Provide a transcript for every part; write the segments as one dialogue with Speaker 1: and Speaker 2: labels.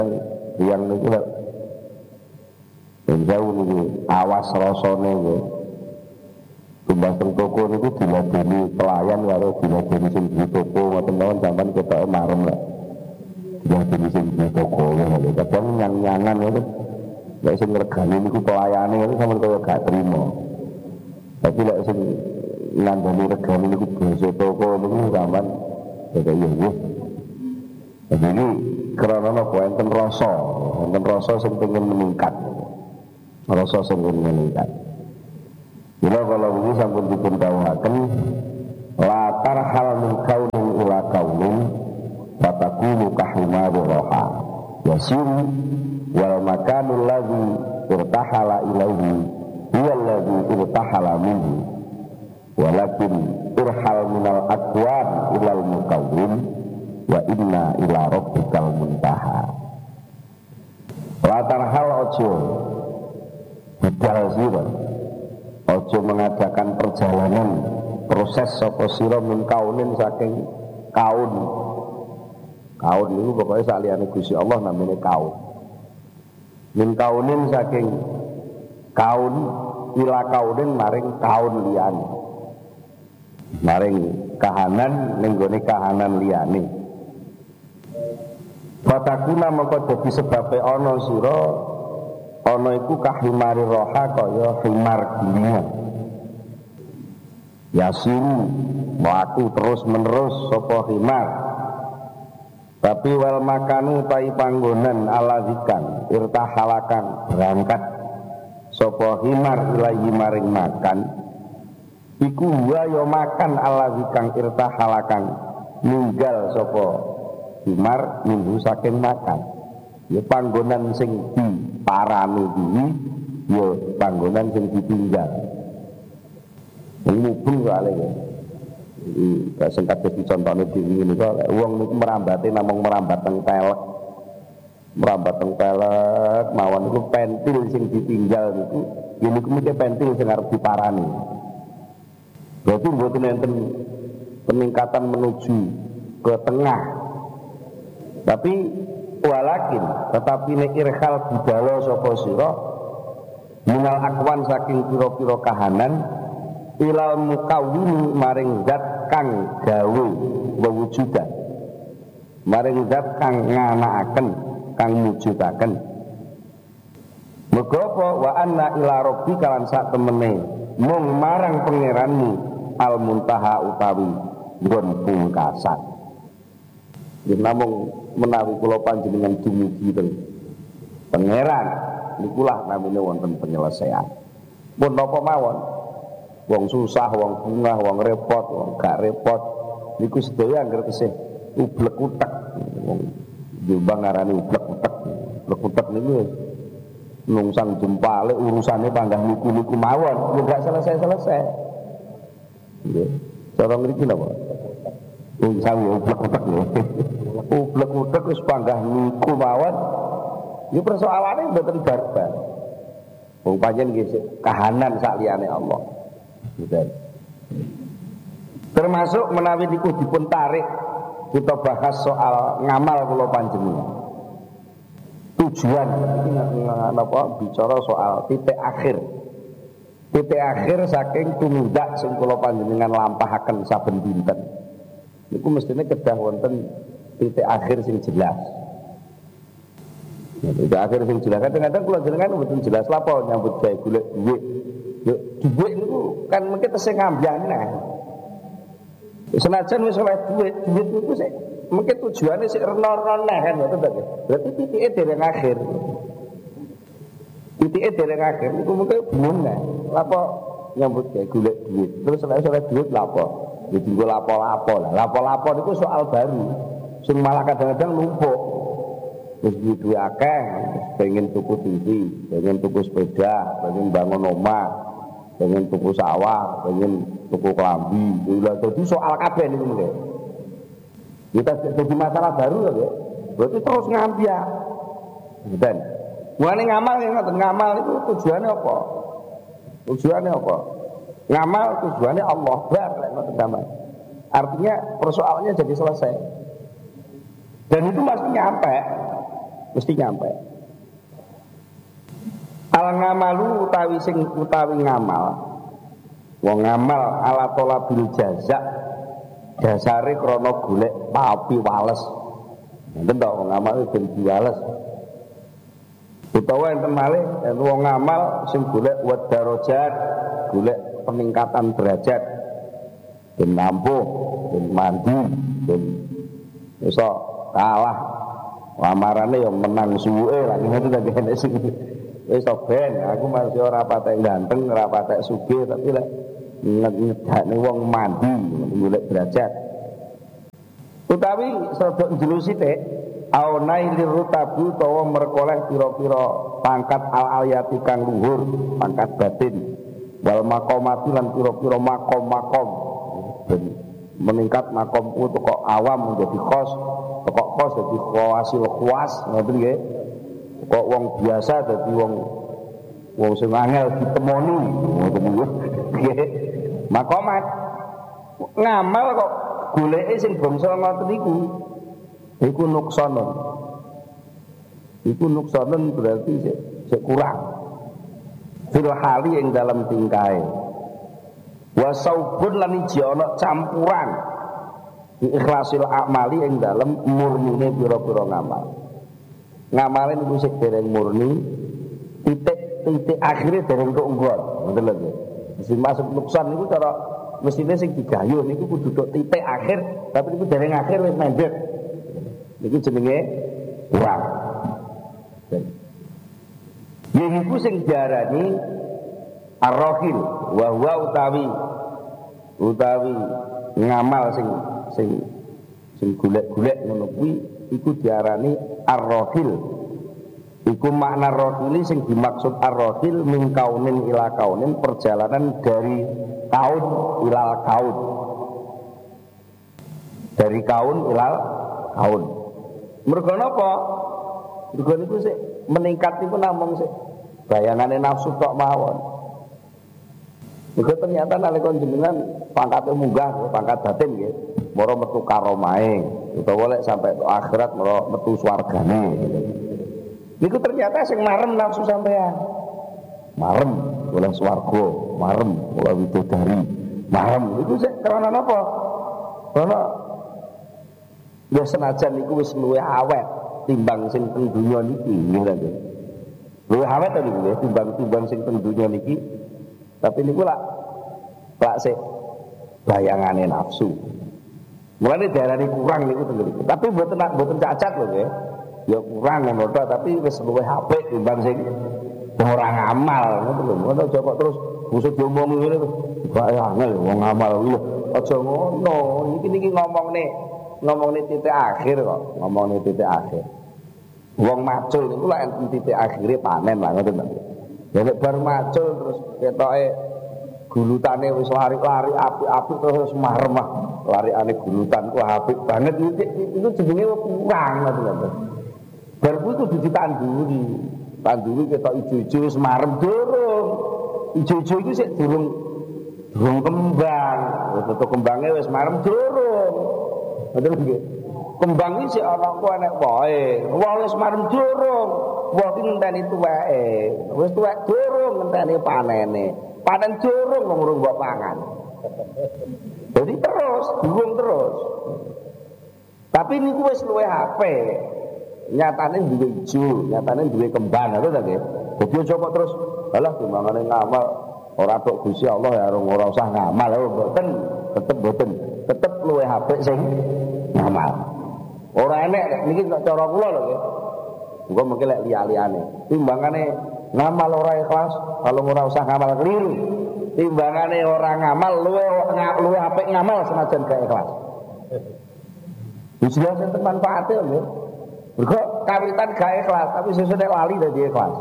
Speaker 1: yang niku lek jauh niku awas rasane nggih. Tumbas teng toko niku diladeni pelayan karo diladeni sing di toko ngoten mawon sampean ketoke marem lek. Diladeni sing di toko ngono. Kadang nyang-nyangan ngoten. Lek sing regane niku pelayane itu sampean kaya gak trimo. Tapi lek sing nandani regane niku basa toko niku sampean kaya yo. Jadi karena apa enten rasa sing pengen meningkat. Rasa sing pengen meningkat. Bila kalau ini sampun dipun dawuhaken la tarhal min kaunin ila kaunin fatakunu kahima roha yasiru wal makanul ladzi irtahala ilaihi huwa alladzi irtahala minhu walakin irhal minal aqwan ilal mukawwin wa inna ila rabbikal muntaha. Latar hal ojo budal sira, ojo mengadakan perjalanan proses sapa sira min kaunin saking kaun. Kaun niku pokoke saliyane Gusti Allah namine kaun. Min kaunin saking kaun ila kaunin maring kaun liyane. Maring kahanan ning gone kahanan liyane. Fatakuna maka dadi sebabe ana sira ana iku kahimari roha kaya himar dunia. Yasiru mlaku terus menerus sapa himar. Tapi wal makanu tai panggonan alazikan irtahalakan berangkat sapa himar ilahi maring makan iku wa ya makan alazikan irtahalakan ninggal sapa himar minggu saking makan. Ya panggonan sing diparani kuwi ya panggonan sing ditinggal. Mubeng kale ya. Iki gak sing kabeh dicontone dhewe niku wong niku merambate namung merambat teng telek. Merambat teng telek mawon niku pentil sing ditinggal niku ya niku mesti pentil sing arep diparani. Berarti mboten enten peningkatan menuju ke tengah. Tapi walakin tetapi nek irhal budala sapa sira minal akwan saking pira-pira kahanan ilal mukawwin maring zat kang gawe wewujudan maring zat kang nganakaken kang mujudaken mergo apa wa anna ila rabbika lan sak temene mung marang pangeranmu al muntaha utawi nggon pungkasan. Namung menawi kula panjenengan dumugi teng pangeran nikulah namine wonten penyelesaian. Pun napa mawon wong susah, wong bungah, wong repot, wong gak repot niku sedaya anggere tesih ublek utek. Wong Jombang ngarani ublek utek. Ublek utek niku nungsang jempale urusane panggah niku-niku mawon, yo gak selesai-selesai. Nggih. Cara mriki napa? Sawi ublek-ublek ya. Ublek-ublek wis panggah niku mawon. Ya persoalane mboten barbar. Wong pancen nggih kahanan sak liyane Allah. Gitu. Termasuk menawi niku dipun tarik kita bahas soal ngamal kula panjenengan. Tujuan iki napa bicara soal titik akhir. Titik akhir saking tumindak sing kula panjenengan lampahaken saben dinten. Niku mestine kedah wonten titik akhir sing jelas. Titik akhir sing jelas kadang-kadang kula jenengan mboten jelas lapo nyambut gawe golek dhuwit. Yo dhuwit niku kan mengke tesih ngambyane. Senajan wis oleh dhuwit niku sik mengke tujuane sik rena-rena kan ngoten to. Berarti titike dereng akhir. Titike dereng akhir niku mengke bingung nah. Lapo nyambut gawe golek dhuwit. Terus oleh dhuwit lapo? Ya tinggal lapo-lapo lah. Lapo-lapo itu soal baru. Sing malah kadang-kadang numpuk. Terus duwe akeh, pengen tuku TV, pengen tuku sepeda, pengen bangun omah, pengen tuku sawah, pengen tuku klambi. Jadi soal kabeh niku mengke. Kita jadi masalah baru ya. Berarti terus ngambiak. Dan mulane ngamal ngoten, ngamal itu tujuannya apa? Tujuannya apa? Ngamal tujuannya Allah bar lek ngoten sampean. Artinya persoalannya jadi selesai. Dan itu pasti nyampe.
Speaker 2: mesti nyampe. Al ngamalu utawi ngamal. Wong ngamal ala talabil jaza. Dasare krana golek papi wales. Enten to wong ngamal ben diwales. Utawa enten malih wong ngamal sing golek wad darajat, golek peningkatan derajat. Ben nampuh, ben mandi, ben iso kalah lamarane yang menang suwe lah ngono ta kene sing wis ben aku masih ora patek ganteng ora patek sugih tapi lek ngedakne wong mandi golek derajat utawi sedok njelu sithik aunai lirutabu utawa merkoleh pira-pira pangkat al-ayati kang luhur pangkat batin wal maqamati lan pira-pira makom-makom ben meningkat makomku kok awam menjadi khos kok khos jadi khawasil khawas ngoten nggih kok wong biasa dadi wong sing angel ditemoni ngoten nggih makomat ngamal kok goleke sing bangsa ngoten iku nuksanun berarti sik kurang fil hali ing dalam tingkae wa saubun lan iki ana campuran ikhlasil amali ing dalem murnine pira-pira ngamal. Ngamale niku sik dereng murni, titik akhire dereng tok nggon. Ngoten lho nggih. Sing masuk nuksan niku cara mestine sing digayuh niku kudu tok titik akhir, tapi niku dereng akhir wis mendhet. Niku jenenge kurang. Niku sing diarani ar-rahil wa huwa utawi ngamal sing golek-golek ngono kuwi iku diarani ar-rahil. Iku makna rahili sing dimaksud ar-rahil min kaunin ila kaunin, perjalanan dari kaun ilal kaun. Dari kaun ilal kaun. Mergo napa? Mergo niku sik meningkat niku namung sik bayangane nafsu tok mawon. Juga ternyata nalika jenengan pangkate munggah, pangkat batin nggih, mara metu karomahe, utawa lek sampai ke akhirat mara metu swargane. Niku ternyata sing marem nafsu sampean. Marem oleh swarga, marem oleh widodari, marem iku sik karena napa? Karena ya senajan niku wis luwih awet timbang sing teng donya niki, nggih lho. Luwih awet to niku timbang sing teng donya niki. Tapi niku lak sik bayangane nafsu. Mulane diarani kurang niku teng mriku. Tapi mboten cacat lho nggih. Ya kurang ngono tok, tapi wis luwih apik timbang sing ora ngamal ngono lho. Ngono aja kok terus busuk diomongi ngene terus bayangane wong ngamal lho. Aja ngono. Niki ngomongne titik akhir kok, ngomongne titik akhir. Wong macul niku lak enten titik akhire panen lah ngoten lho. Ya nek bar macul terus ketoke gulutane wis lari-lari apik-apik terus marem ah. Larikane gulutan ku apik banget itu jenenge kurang ngoten. Bar kuwi kudu ditanduri. Tanduri ketok ijo-ijo wis marem durung. Ijo-ijo iku sik durung kembang. Wis kembange wis marem durung. Ngoten nggih. Kembang iki sik ana ku enek wae. Wong wis marem durung. Wong iki ngenteni tuweke. Wis tuwek durung ngenteni panene. Panen durung wong urung mbok pangan. Jadi terus, durung terus. Tapi niku wis luwih apik. Nyatane duwe ijo, nyatane duwe kembang ngono ta nggih. Dadi aja kok terus alah timbangane ngamal ora tok Gusti Allah ya ora usah ngamal. Mboten, mboten. Tetep luwih apik sing ngamal. Ora enek niki cara kula lho nggih. Muga mengki lek liya-liyane. Timbangane ngamal ora ikhlas, kalau ora usah ngamal keliru. Timbangane ora ngamal luwih apik ngamal senajan gak ikhlas. Wis jelas enten manfaate lho. Mergo kawitan gak ikhlas, tapi sesuk lali dadi ikhlas.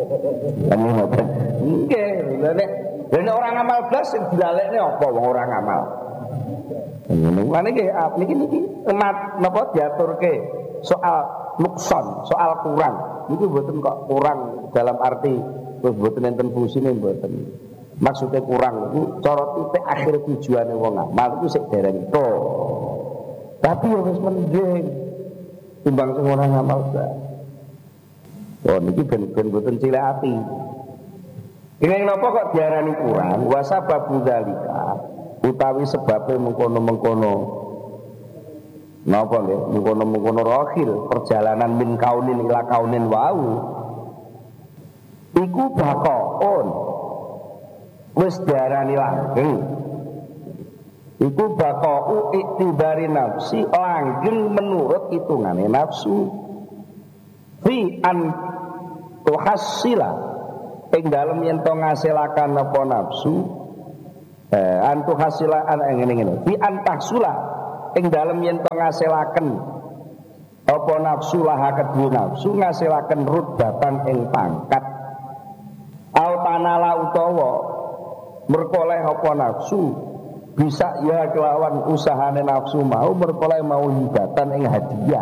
Speaker 2: Nggih, nek ora ngamal blas sing dilalekne apa wong ora ngamal. Mulane niki napa diaturke soal nukson, soal kurang. Niku mboten kok kurang dalam arti terus mboten enten fungsine mboten. Maksudnya kurang itu cara titik akhir tujuane wong amal iku sik dereng to. Tapi ya wis mending timbang sing ora ngamal ta. Oh niki ben boten cilik ati. Ini napa kok diarani kurang? Wa sababu dzalika utawi sebabe mengkono-mengkono napa nggih? Mengkono-mengkono rohil perjalanan min kaunin ila kaunin wau. Iku bakaun. Wis diarani langgeng. Iku bakau iktibari nafsi langgeng menurut hitungane nafsu. Fi an tuhassila ing dalem yen to ngasilaken apa nafsu antu hasilaan ngene fi antahsula ing dalem yen to ngasilaken apa nafsu laha kedue nafsu ngasilaken rudatan ing pangkat au tanala utawa merkoleh apa nafsu bisa ya kelawan usahane nafsu mau merkoleh mau hidatan ing hadiah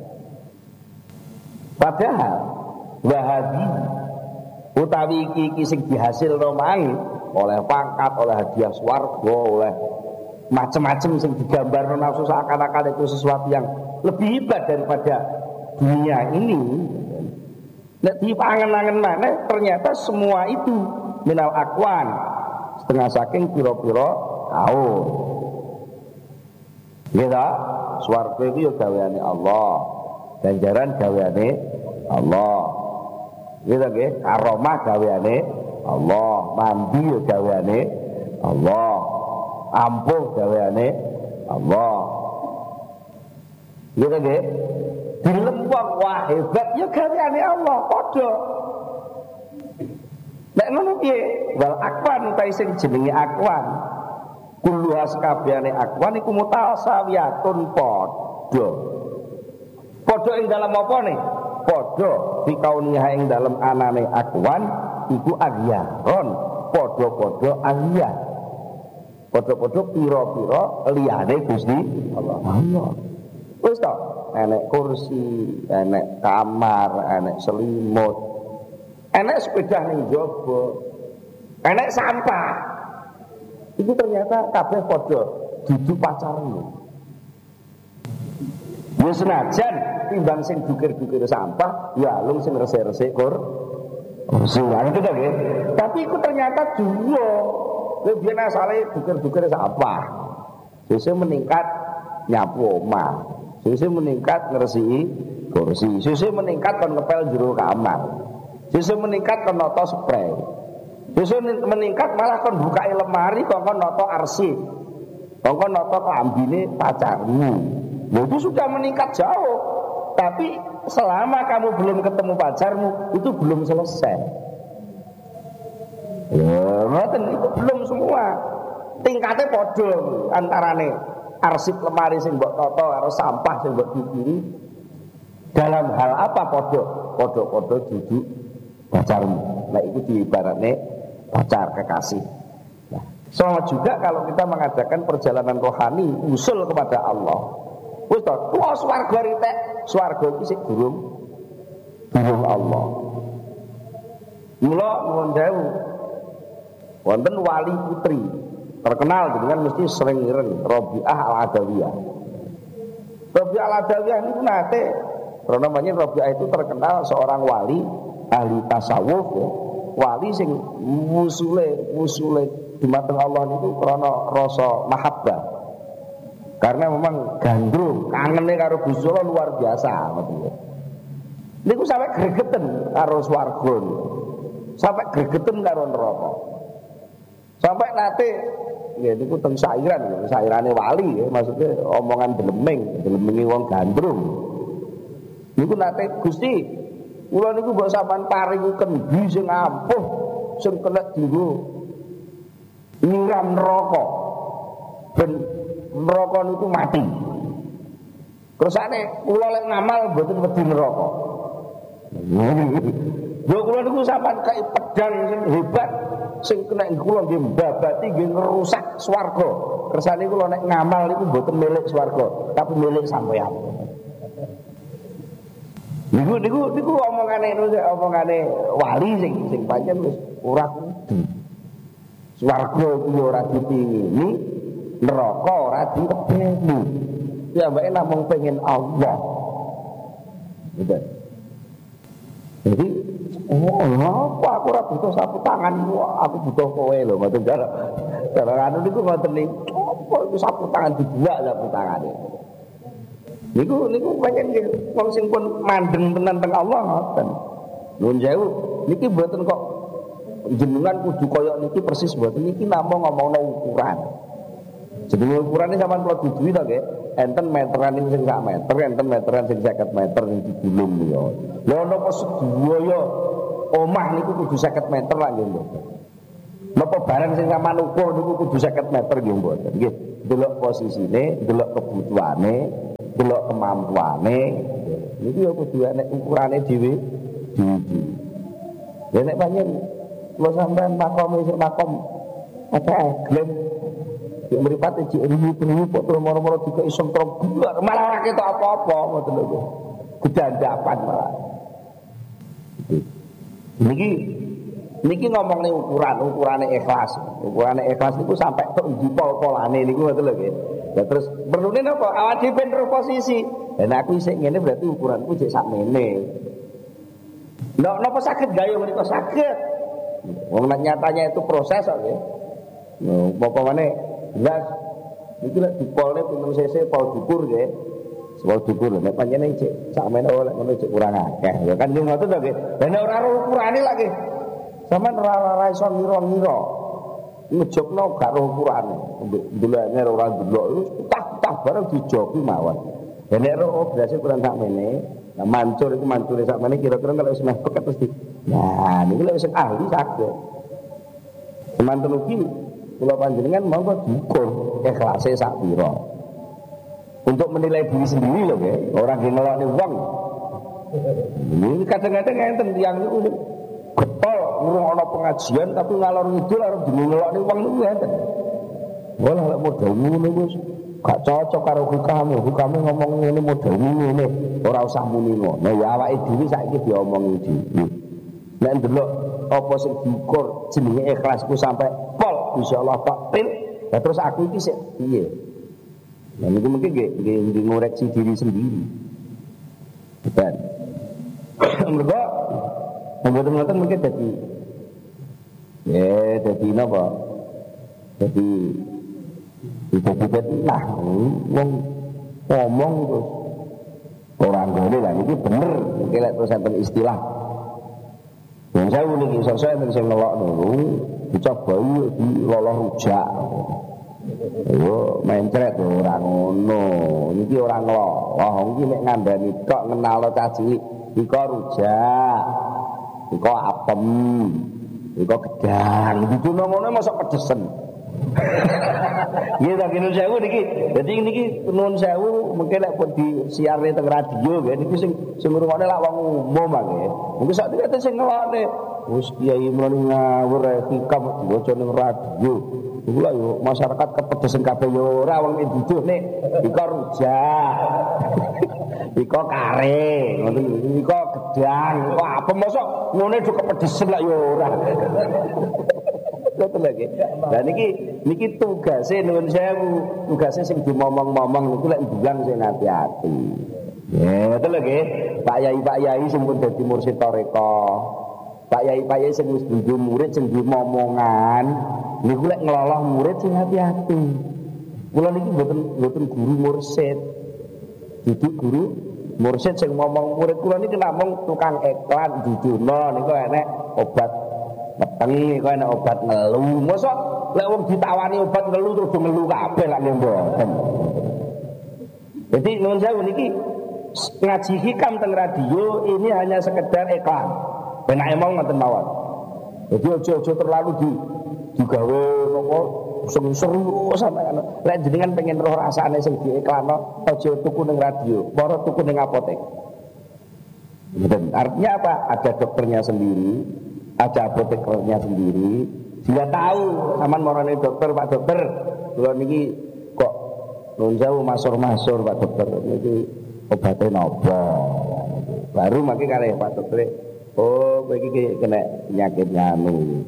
Speaker 2: padahal wahadi utawi iki sing dihasilno mang oleh pangkat, oleh hadiah swarga, oleh macam-macam sing digambarno nafsu seakan-akan itu sesuatu yang lebih hebat daripada dunia ini. Nek dipangen-angen maneh ternyata semua itu minal akwan, setengah saking pira-pira kaum. Gitu, swarga itu ya gaweane Allah, ganjaran gaweane Allah. Gitu nggih, karomah gaweane Allah, mandi ya gaweane Allah, ampuh gaweane Allah. Gitu nggih. Dilempang wah hebat ya gaweane Allah padha. Nek ngono piye? Wal akwan ta sing jenenge akwan. Kullu sakabehane akwan iku mutasawiyatun padha. Padha ing dalam apa nih? Padha dikauniha ing dalam anane akwan iku agyaron, padha-padha agyar. Padha-padha pira-pira liyane Gusti Allah. Wis to, enek kursi, enek kamar, enek selimut, enek sepeda ning jaba, enek sampah. Itu ternyata kabeh padha dudu pacarmu. Ya senajan timbang sing dukir-dukir sampah, ya lung sing resik-resik kursi. Itu to nggih. Tapi iku ternyata duwo. Kowe biyen asale dukir-dukir sampah. Sesuk meningkat nyapu omah. Sesuk meningkat ngresiki kursi. Sesuk meningkat kon ngepel jero kamar. Sesuk meningkat kon nata spray. Sesuk meningkat malah kon bukae lemari kon nata arsip. Kon nata klambine pacarmu. Itu sudah meningkat jauh. Tapi selama kamu belum ketemu pacarmu, itu belum selesai. Ya, itu belum semua. Tingkatnya podo antarane arsip lemari sing mbok tata karo sampah sing mbok dikiri. Dalam hal apa podo? Podo-podo duduk pacarmu. Nah, itu diibaratne pacar kekasih. Nah, sama juga kalau kita mengadakan perjalanan rohani usul kepada Allah. Wis to, tuwa swarga ritek, swarga iki sik durung Allah. Mula nuwun sewu. Wonten wali putri terkenal dengan mesti sering ireng Rabi'ah Al-Adawiyah. Rabi'ah Al-Adawiyah niku nate namanya Rabi'ah itu terkenal seorang wali ahli tasawuf ya. Wali sing musule dumateng Allah niku krana rasa mahabbah. Karena memang gandrung, kangennya karo Gusti Allah luar biasa. Niku sampai gregeten karo swarga, sampai gregeten karo neraka. Sampai nate, ya niku teng sairane wali, ya, maksudnya omongan delemingi wong gandrung. Niku nate Gusti, kula niku mbok sampean paringi kendi sing ampuh, sing kena dienggo nyiram neraka. Ben neraka niku mati. Kersane kula lek ngamal mboten wedi neraka. Lho kula niku sampean kaya pedang sing hebat sing kena kula nggih mbabati nggih ngerusak swarga. Kersane kula nek ngamal niku mboten milik swarga, tapi milik sampeyan. Niku omongane wali sing pancen wis ora kudu. Swarga kuwi ora dipingini, neraka ora direbeni. Ya mbake namung pengen Allah. Gitu. Jadi apa aku ora butuh sapu tangan, aku butuh kowe lho, ngoten cara. Cara anu niku ngoten niku. Apa iku sapu tangan dibuak sapu tangane. Niku pancen wong sing pun mandeng tenan teng Allah ngoten. Nuwun sewu, niki mboten kok jenengan kudu kaya niki persis mboten, niki namung ngomongno ukuran. Jenenge ukurane sampean kula duduhi to nggih. Enten meteran sing sak meter, enten meteran sing 50 meter sing digulung niku. Lha napa sedaya omah niku kudu 50 meter lah nggih mboten. Napa barang sing sampean ukur niku kudu 50 meter nggih mboten. Nggih, delok posisine, delok kebutuhane, delok kemampuane. Niki ya kudu enek ukurane dhewe. Ya nek pancen kula sampean makome sik makom glem yen mripate cek ribu-ribu kok moro-moro dikok iso troblar malah ora ketok apa-apa ngoten lho. Gedandapan malah. Niki ngomongnya ukurane ikhlas. Ukurane ikhlas niku sampai tok ndi pol-polane niku ngoten lho nggih. Ya terus perlune napa awak dhewe ben posisi. Dan aku isih ngene berarti ukuranku cek sakmene. Napa saged gawe menika saged. Wong nyatanya itu proses kok nggih. Pokokane jelas iki lek dipolne pinten cc pol dukur nggih. Pol dukur nek pancene cek sakmene oleh ngono cek kurang akeh. Ya kan ngoten to nggih. Lah nek ora ukurane lak nggih. Sampeyan ora iso ngira-ngira. Ngejokno gak roh ukurane. Ndelokne ora ndelok tak bareng dijoki mawon. Lah nek roh berhasil kurang sakmene, nah mancur iku mancure sakmene kira-kira kalau wis meh peket mesti. Nah, niku lek wis ahli saged. Semanten ugi kula panjenengan monggo diukur ikhlase sak pira. Untuk menilai diri sendiri lho nggih, ora ngelokne wong. Ini kadang-kadang enten tiyang niku getol urung ana pengajian tapi ngalor ngidul arep ngelokne wong niku enten. Wala lek model ngono wis gak cocok karo hukame ngomong ngene model ngene, ora usah muni ngono. Ya awake dhewe saiki diomongi dhewe. Nek ndelok apa sing diukur jenenge ikhlasku sampai pol insyaallah Pak Pil. Lah terus aku iki sik piye? Nah niku mungkin nggih ngoreksi diri sendiri. Betul. Mergo mboten mungkin dadi napa? Dadi nah wong ngomong terus orang gede lah niki bener niki lek terus enten istilah. Yang saya niki sosok enten sing ngelokno dicoba di loloh rujak. Yo mencret ora ngono. Niki ora ngeloh. Niki nek ngandani tok ngenalno cah cilik iko rujak. Iko apem. Iko gedang. Diduno ngono mosok pedesen. Nggih tak nuwun sewu niki. Dadi niki nuwun sewu mengke lek pun disiarne teng radio nggih niki sing ngrungokne lak wong umum nggih. Mengko sak dene sing ngelokne wis Kiai Imron ngawur hikam diwaca ning radio. Iku lho yo masyarakat kepedesen kabeh yo ora wong diduduh nek iko rujak. Iko kare, ngoten iko gedang, iko apa mosok ngene do kepedesen lak yo ora. Betul lagi. Lah niki tugase nuwun sewu, tugase sing dimomong-momong niku lek bilang sing hati-hati. Ya, betul lagi. Pak Yai sing pun dadi mursyid tarekah. Pak Yai sing wis dudu murid sing dimomongan, niku lek ngeloloh murid sing hati-hati. Kula niki mboten guru mursyid. Duduk guru mursyid sing ngomong murid kula niki namung tukang iklan duduno niku enek obat peteng kok enak obat ngelu. Mosok lek wong ditawani obat ngelu terus ngelu kabeh lak mboten. Jadi nuwun sewu niki ngaji hikam teng radio ini hanya sekedar iklan. Ben ae mau ngoten mawon. Jadi aja terlalu digawe napa seru sampeyan. Lek jenengan pengen roh rasane sing diiklanno aja tuku ning radio, para tuku ning apotek. Artinya apa? Ada dokternya sendiri, ada apotekernya sendiri. Dia tahu sampean marane dokter, Pak Dokter. Kula niki kok nuwun sewu masur-masur Pak Dokter. Niki obate napa? Baru mangke kalih Pak Dokter. Oh, kowe iki kena penyakit anu.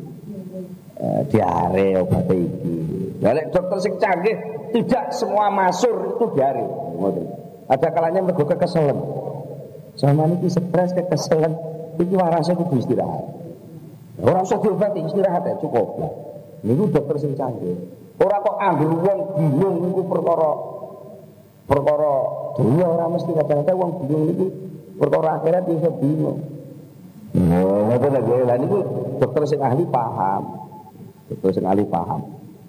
Speaker 2: Diare obate iki. Lah nek dokter sing canggih tidak semua masur itu diare. Ngoten. Ada kalanya mergo kekeselen. Sama niki stres kekeselen iki warase kudu istirahat. Ora usah diobati, istirahat ya cukup. Niku dokter sing canggih. Ora kok ambil wong bingung niku perkara dunia ora mesti kadang-kadang wong bingung niku perkara akhirat iso bingung. Ngoten lho, lha niku dokter sing ahli paham. Dokter sing ahli paham.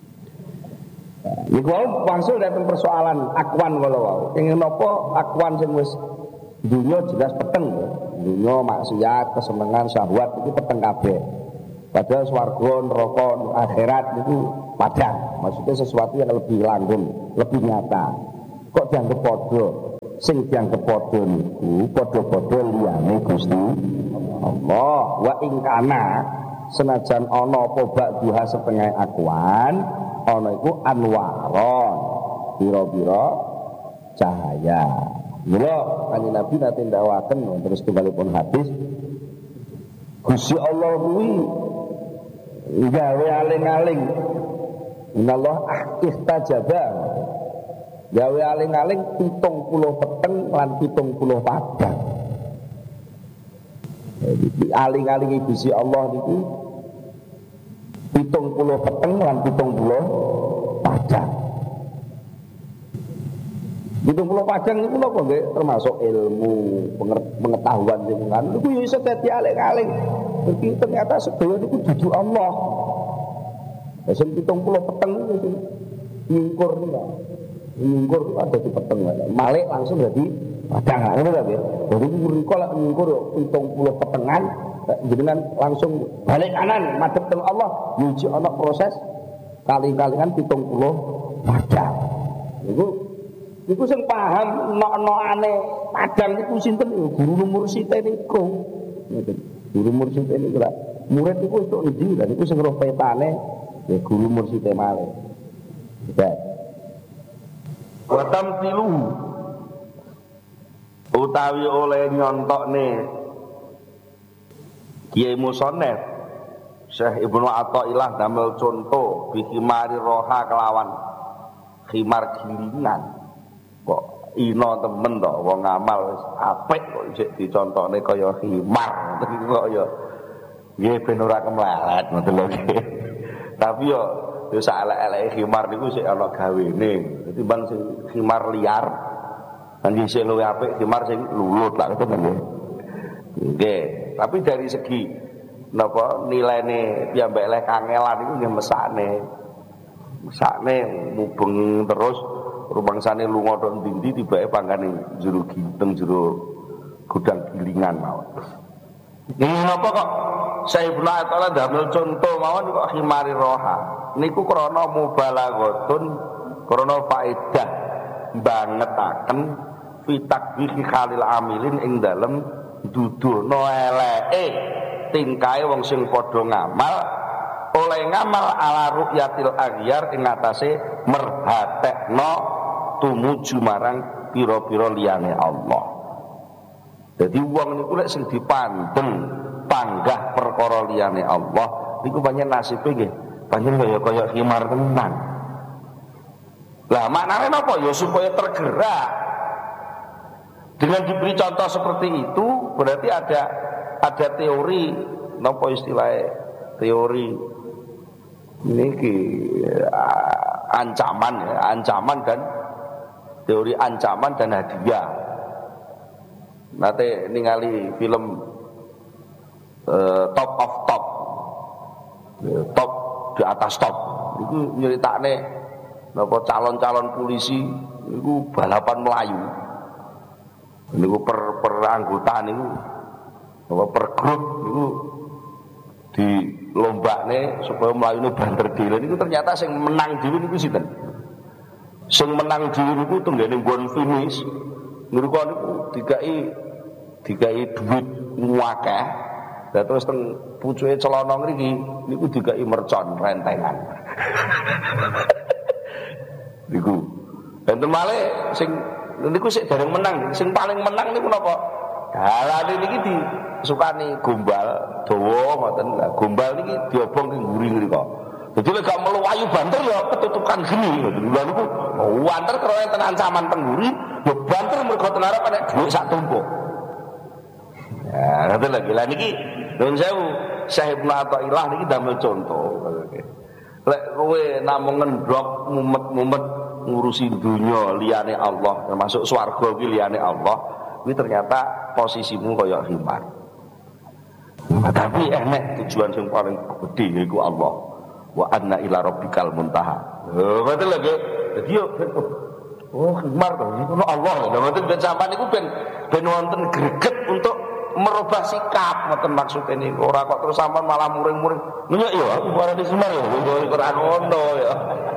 Speaker 2: Niku wangsul dateng persoalan akwan kala wau. Ing napa akwan sing wis dunia jelas peteng ya. Dunia maksiat, kesenengan, syahwat itu peteng kabeh. Padahal swarga, neraka, akhirat itu padang. Maksudnya sesuatu yang lebih langgeng, lebih nyata. Kok dianggap padha? Sing dianggap padha niku padha-padha liyane Gusti Allah. Wa ing kana senajan ana apa ba'duha setengah akwan, ana iku anwaron. Pira-pira cahaya. Mula kanjeng Nabi nate ndawaken terus tunggalipun hadis Gusti Allah kuwi gawe aling-aling. Inallah ihtajaba. Gawe aling-aling 70 peteng lan 70 padang. Jadi aling-aling Gusti Allah niku 70 peteng lan 70 padang. 70 padang itu apa nggih? Termasuk ilmu, pengetahuan jenengan. Niku yo iso dadi aling-aling. Jadi ternyata sedaya niku dudu Allah. Sing 70 peteng itu ngingkur niku. Ngingkur itu ada di peteng. Malik langsung dadi padang. Ngono lho nggih. Jadi mriko lek ngingkur 70 petengan jenengan langsung balik kanan madhep teng Allah. Nyuci ana proses kali-kalingan 70 padang. Niku sing paham nok-nokane padang niku sinten ya guru mursite niku. Ngoten. Guru mursite niku lak murid niku entuk endi lha niku sing roh petane ya guru mursite malih. Ya.
Speaker 3: Wa tamtilu utawi oleh nyontokne Kiai Musonef Syekh Ibnu Athaillah damel contoh bikimari roha kelawan khimar gilingan. Kok ino temen to wong amal wis apik kok isih dicontone kaya khimar kok ya nggih ben ora kemlelet ngoten lho nggih. Tapi yo sak elek-eleke khimar niku sik ana gawene. Dadi bang sing khimar liar kan isih luwih apik khimar sing lulut lak ngoten nggih. Nggih, tapi dari segi napa nilaine piyambak elek kangelan niku nggih mesakne mubeng terus rumangsane lunga tok ndi-ndi tibake pangkane jero ginteng jero gudang gilingan mawon. Napa kok Syekh Ibnu Athaillah damel contoh mawon kok khimari roha. Niku krana mubalaghatun krana faedah bangetaken fitakbihi khalil amilin ing dalem duduhno eleke tingkae wong sing padha ngamal oleh ngamal ala ru'yatil aghyar ing atase merhatekno tumuju marang pira-pira liyane Allah. Jadi wong niku lek sing dipandeng panggah perkara liyane Allah niku pancen nasibe nggih pancen kaya khimar tenan. Lah maknane napa ya supaya tergerak. Dengan diberi contoh seperti itu berarti ada teori napa istilahnya teori niki ancaman dan teori ancaman dan hadiah. Nate ningali film Top of Top, top di atas top. Itu nyeritakne napa calon-calon polisi niku balapan melayu. Niku per anggota niku napa per grup niku di lombane supaya melayune banter dhewe niku ternyata sing menang dhewe niku sinten? Sing menang dhewe niku tenggene nggon finish niku dikai duit akeh. Lah terus teng pucuke celana ngriki niku dikai mercon rentengan. Niku. Enten malih sing niku sik dereng menang, sing paling menang niku napa? Dalane niki disukani gombal dawa ngoten. Lah gombal niki diobong ing nguri ngrika. Dadi lek gak melu wayu banter ya ketutukan geni ngoten. Lha niku wanter karo enten ancaman pengguri, ya banter mergo tenarep nek dhuwit sak tumpuk. Ya Nah, ngoten lagi. Lah niki nuwun sewu, Syekh Ibnu Athaillah niki damel contoh. Lek kowe namung ngendhok mumet-mumet ngurusi dunya liyane Allah, termasuk swarga iki liyane Allah, kuwi ternyata posisimu kaya himar. Tapi enek tujuan yang paling gede yaiku Allah. Wa anna ila rabbikal muntaha. Ngoten lho nggih. Dadi yo himar to iku Allah. Lha ngoten ben sampean niku ben wonten greget untuk merubah sikap ngoten maksude niku. Ora kok terus sampean malah muring-muring. Nyek yo aku barane himar yo ora ngono ya.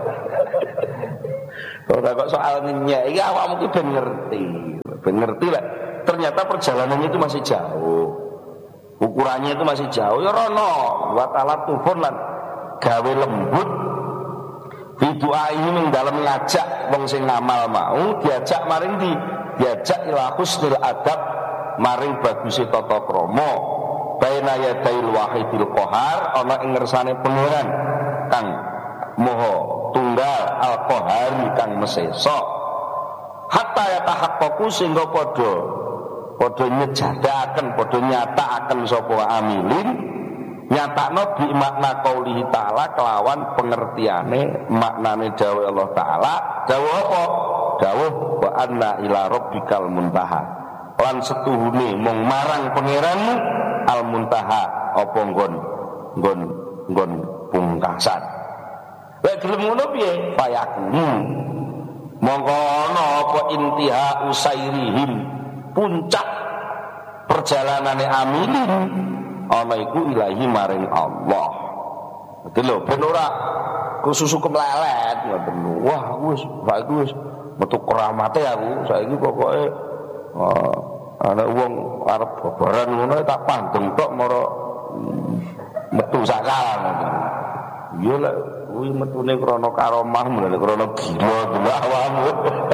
Speaker 3: Ora kok soal nyek iki awakmu ki ben ngerti. Ben ngerti lah. Ternyata perjalanannya itu masih jauh. Ukurannya itu masih jauh ya rono. Wa ta'ala tufun lan gawe lembut doa ini ning dalem ngajak wong sing ngamal mau diajak maring diajak ila husnul adab maring baguse tata krama baina yadail wahidil qahar ana ing ngersane pangeran kang moho tunggal al qahari kang mesesa hatta yatahaqqaqu sehingga padha nyejadaken padha nyatakaken sapa amilin nyatakno bi makna qaulihi ta'ala kelawan pengertiane maknane dawuh Allah taala dawuh apa dawuh wa anna ila rabbikal muntaha lan setuhune mung marang pangeranmu al muntaha apa nggon pungkasan lek gelem ngono piye fayakunu mongko ana apa intiha usairihim puncak perjalanane amilin ana iku ilahi maring Allah. Dadi lho ben ora kususu kemlelet ngoten. Wah, saiki wis metu keramate aku. Saiki pokoke ana wong arep babaran ngono tak pandeng tok mara metu sakal ngoten. Ya lek kuwi metune krana karomah mulane krana gila delok awakmu.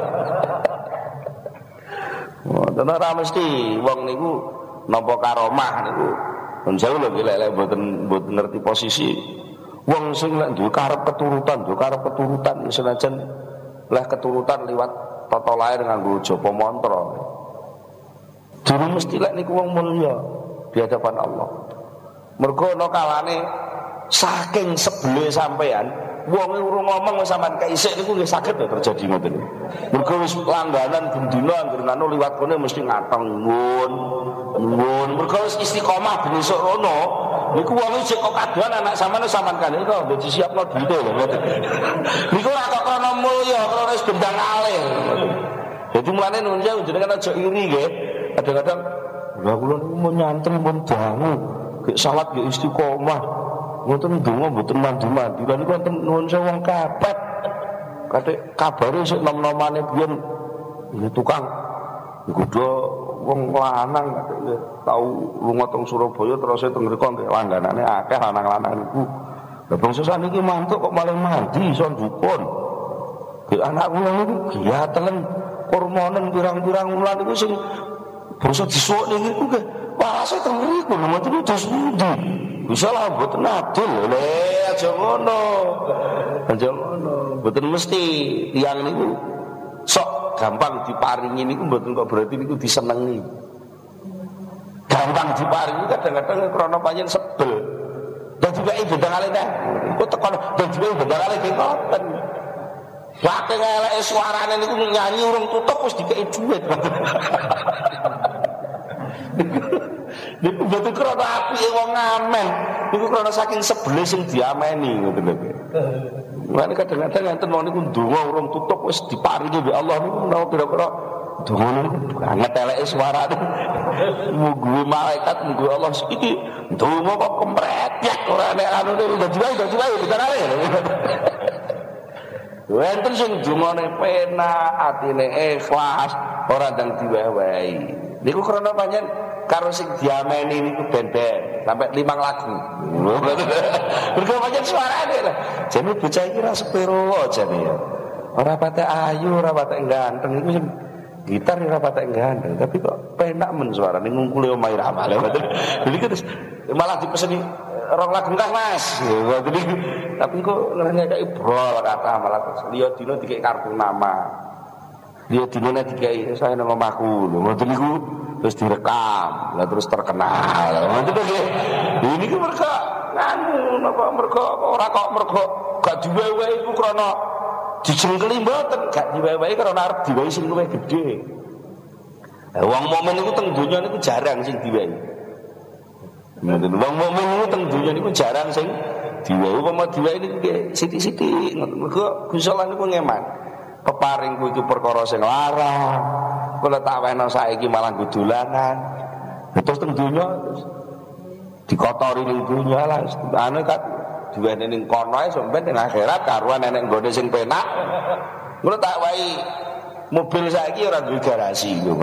Speaker 3: Wah, ora mesti wong niku nampa karomah niku. Jauh lho lek mboten ngerti posisi wong sing lek duwe karep keturutan senajan leh keturutan liwat tata lair nganggo japa mantra. Dene mesti lek niku wong mulya di hadapan Allah. Mergo ana kalane saking sebele sampean wong urung ngomong sampean kaisik niku nggih saged terjadi ngoten. Mergo wis langganan bendina anggere anu liwat kene mesti ngateng nuwun. Mergo wis istiqomah ben esuk rono. Niku wong sik kok kadoan anak sampean kan iku mbok disiapno duwite lho ngoten. Niku ora kok krana mulya, krana wis bendang alih. Jadi mulane nuwun sewu jenengan aja iri nggih. Kadang-kadang lha kula niku mun nyantri pun dangu, gek salat gek istiqomah. Ngoten ndonga mboten mandi-mandi. Lah niku wonten nuwun sewu wong kapet. Kate kabare sik nom-nomane biyen tukang nggodha wong lanang kate tau lunga teng Surabaya terus teng mriku nggih langganane akeh lanang-lanang niku. Lah bangsa saniki mantuk kok malah mandi iso ndukun. Gek anak kula niku giatelen kurmanen pirang-pirang wulan niku sing bangsa disuwuk niku nggih walase teng mriku mboten dos pundi. Bisa lah mboten adil lho aja ngono. Aja ngono. Mboten mesti tiyang niku sok gampang diparingi niku mboten kok berarti niku disenengi. Gampang diparingi kadang-kadang krana panjen sebel. Dan juga bendang alih teh. Engko tekan dan juga bendang alih ngoten. Saking eleke suarane niku nyanyi urung tutup wis dikeki dhuwit. Niku mboten krana apike wong ngamen. Niku krana saking sebele sing diameni ngoten lho. Mulane kadang-kadang enten wong niku ndonga urung tutup wis diparingi mbek Allah niku menawa kira-kira ndonga niku banget eleke suarane. Mugi malaikat mugi Allah iki ndonga kok kempretyek ora nek anune dadi wae bicarane. Wonten sing dungane penak, atine ikhlas, ora ndang diwewehi. Niku krana pancen karo sing diameni niku ben-ben sampai 5 lagu. Mergo pancen suarane lho. Jane bocah iki ra sepiro jane ya. Ora patek ayu, ora patek ganteng iku sing gitar ora patek ganteng, tapi kok penak men suarane ngungkuli omahe ramale. Jadi terus malah dipeseni 2 lagu kah Mas. Jadi tapi kok ngekeki brol kata malah terus liya dina dikek kartu nama. Liya dina dikek saya nang omahku lho. Ngoten niku terus direkam, lah terus terkenal. Nanti nggih. Ini ku mergo nganu napa mergo ora kok mergo gak diwewehi iku krana dijengkeli mboten, gak diwewehi krana arep diwehi sing luwih gedhe. Wong mukmin niku teng donya niku jarang sing diwehi. Ngoten wong mukmin niku teng donya niku jarang sing diwehi, upama diwehi niku sithik-sithik ngoten. Mergo Gusti Allah niku ngeman. Peparingku itu perkara sing larang. Kula tak wena saiki malah dolanan. Terus teng donya dikotori ning donya lah. Anu kan duwene ning kono ae sampe ning akhirat karuan enek nggone sing penak. Kula tak wae mobil saiki ora duwe garasi lho.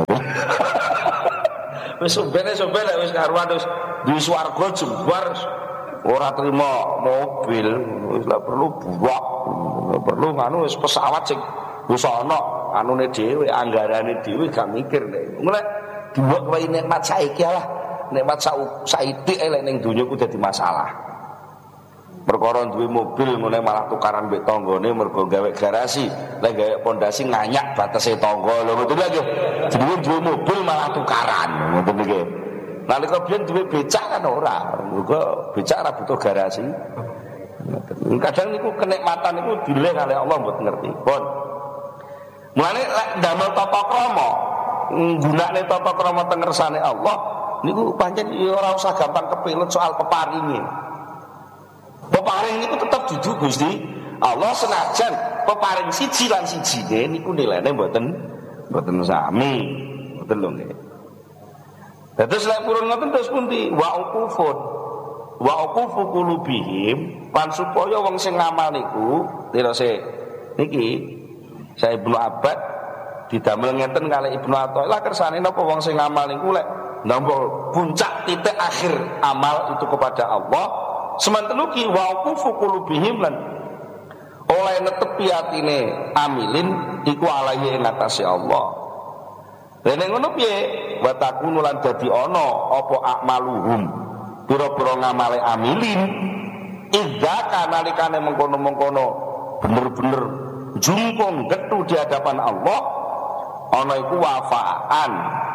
Speaker 3: Wis sombene wis karuan wis di swarga jembar ora trima mobil, wis lak perlu buak, perlu nganu wis pesawat sing wis ana anune dhewe, anggarane dhewe gak mikir nek. Mulai dibuat wae nikmat saiki lah. Nikmat saiki elek ning donya ku dadi masalah. Perkara duwe mobil ngene malah tukaran mbek tanggane mergo gawe garasi, lek gawe pondasi nganyak batese tangga. Lho betul lagi. Jadi duwe mobil malah tukaran, ngoten iki. Nalika biyen duwe becak kan ora, mergo becak ora butuh garasi. Kadang niku kenikmatan niku dileh kalih Allah mboten ngerti. Pun. Mulane lek damel tata krama, nggunakne tata krama teng ngersane Allah niku pancen ora usah gampang kepilut soal peparinge. Peparing niku tetep dudu Gusti Allah senajan peparing siji lan sijine niku nilainya mboten sami. Mboten lho nggih. Terus lek purun ngoten terus pundi? Wa uqufu qulubihim pan supaya wong sing ngamal niku tirose niki saya Ibnu Abbad didamel ngeten kalih Ibnu Athaillah kersane napa wong sing ngamal niku lek nampa puncak titik akhir amal itu kepada Allah semanten ugi wa uqufu qulubihim lan oleh netepi atine amilin iku alaihi ing atase Allah. Lha nek ngono piye? Wa takunu lan dadi ana apa akmaluhum pira-pira ngamale amilin idza kanalikane mengkono-mengkono bener-bener jungkung getu di hadapan Allah ana iku wafaan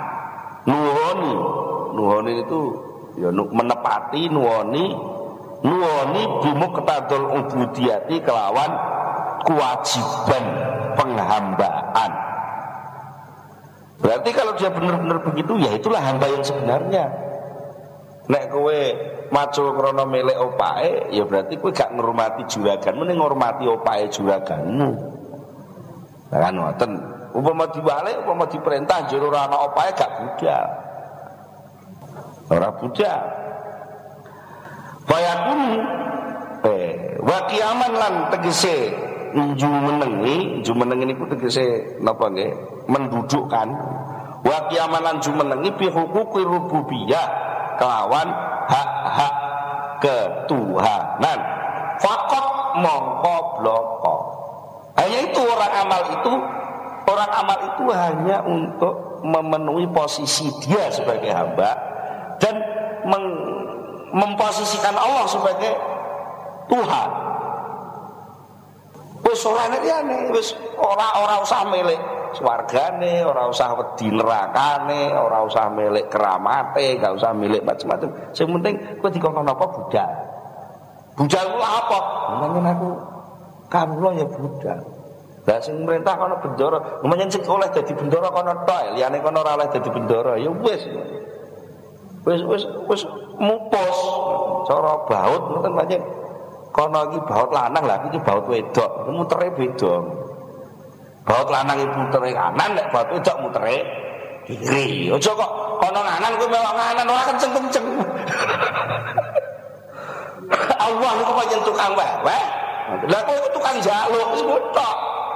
Speaker 3: nuhoni itu ya menepati nuhoni bimuqtadul ubudiyati kelawan kewajiban penghambaan. Berarti kalau dia benar-benar begitu ya itulah hamba yang sebenarnya. Nek kowe maco krana melek opae ya berarti kowe gak ngurmati juraganmu ning ngurmati opae juraganmu. Kan ngoten. Upama dibalik, upama diperintah jero ora ana opae gak budal. Ora budal. Fayakun wa qiyaman lan tegese jumenengi niku tegese napa nggih mendudukkan wa qiyaman lan jumenengi bi huquqi rububiyah kelawan hak-hak ketuhanan fakot mongko bloko. Hanya itu orang amal itu hanya untuk memenuhi posisi dia sebagai hamba dan memposisikan Allah sebagai Tuhan. Wis ora liyane, wis ora usah milik swargane, ora usah wedi nerakane, ora usah milik keramate, gak usah milik macam-macam. Sing penting kowe dikongkon apa budal. Budal ku apa? Menawa aku kawula ya budal. Lah sing merintah kono bendara, menawa sing oleh dadi bendara kono tok, liyane kono ora oleh dadi bendara. Ya wis mupus cara baut ngoten pancen. Kono iki baut lanang lah iki baut wedok, mutere beda. Baut lanang iki mutere kanan, nek baut wedok mutere kiri. Aja kok kono kanan kowe melok kanan ora kenceng-kenceng. Allah niku pancen tukang weweh. Lah kowe tukang njaluk wis tok.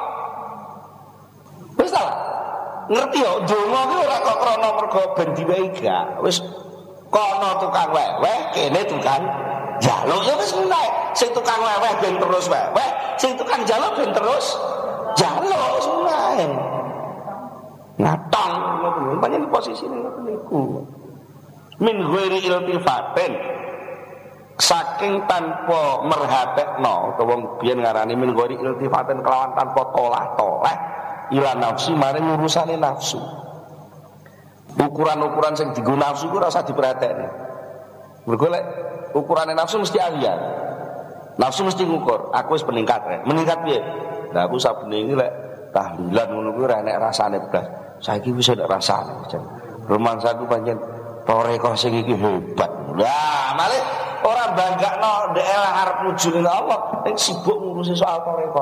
Speaker 3: Wis ta? Ngerti yo, donga ki ora kok krana mergo ben diwehi gak. Wis kono tukang weweh, kene tukang njaluk ya wis mulai. Sing tukang weweh ben terus weweh, sing tukang njaluk ben terus njaluk wis mulai. Ngatang ngono pancen posisine ngoten niku. Min ghairi iltifatin saking tanpa merhatekno utawa biyen ngarani min ghairi iltifatin kelawan tanpa tolah-tolah ila nafsi maring urusane nafsu. Ukuran-ukuran sing dienggo nafsu iku ora usah diperhatekne. Mergo lek ukurane nafsu mesti alian. Nafsu mesti ngukur, aku wis meningkat rek. Meningkat piye? Lah aku sabene iki lek tahlilan ngono kuwi ora enek rasane blas. Saiki wis enek rasane. Rumangsaku pancen toreko sing iki hebat. Lah, malih ora banggakno ndek arep nuju ning Allah, ning sibuk ngurusi soal toreko.